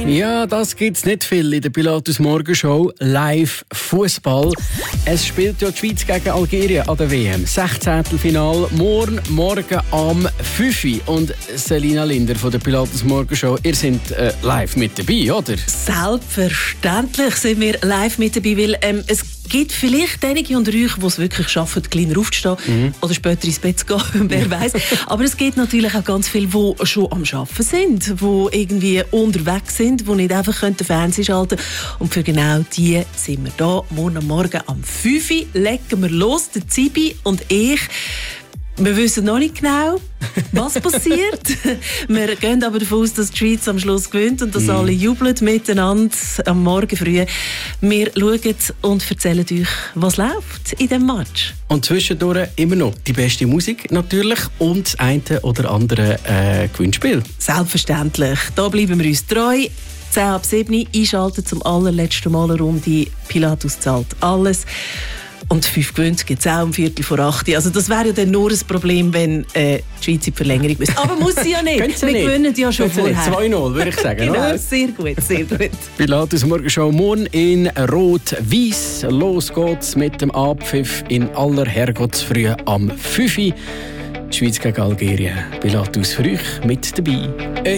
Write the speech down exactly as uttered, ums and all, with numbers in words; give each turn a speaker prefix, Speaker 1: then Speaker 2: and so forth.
Speaker 1: Ja, das gibt's nicht viel in der Pilatus Morgenshow. Live Fußball. Es spielt ja die Schweiz gegen Algerien an der W M. sechzehntel Final morgen, morgen am fünf Uhr. Und Selina Linder von der Pilatus Morgenshow, ihr seid äh, live mit dabei, oder?
Speaker 2: Selbstverständlich sind wir live mit dabei, weil ähm, es gibt vielleicht einige unter euch, die es wirklich schaffen, kleiner aufzustehen mhm. oder später ins Bett zu gehen, wer weiß. Aber es gibt natürlich auch ganz viele, die schon am Arbeiten sind, die irgendwie unterwegs sind, die nicht einfach den Fernseher schalten können. Und für genau die sind wir da. Morgen am Morgen am fünf Uhr legen wir los, der Zibi und ich. Wir wissen noch nicht genau, was passiert. Wir gehen aber davon aus, dass die Schweiz am Schluss gewinnt und dass mm. alle jubeln miteinander am Morgen früh. Wir schauen und erzählen euch, was läuft in diesem Match.
Speaker 1: Und zwischendurch immer noch die beste Musik natürlich und das eine oder andere äh, Gewinnspiel.
Speaker 2: Selbstverständlich. Da bleiben wir uns treu. zehn ab sieben einschalten zum allerletzten Mal eine Runde. Pilatus zahlt alles. Und fünf gewinnt gibt es auch um Viertel vor acht. Also das wäre ja dann nur ein Problem, wenn äh, die Schweiz in die Verlängerung müsste. Aber muss sie ja nicht. Wir nicht. gewinnen ja schon vorher.
Speaker 1: zwei null, würde ich sagen.
Speaker 2: Genau,
Speaker 1: oder?
Speaker 2: sehr gut, sehr gut.
Speaker 1: Pilatus Morgenshow morgen in Rot-Weiss. Los geht's mit dem Abpfiff in aller Herrgottsfrühe am fünf Uhr. Schweiz gegen Algerien. Pilatus für euch mit dabei.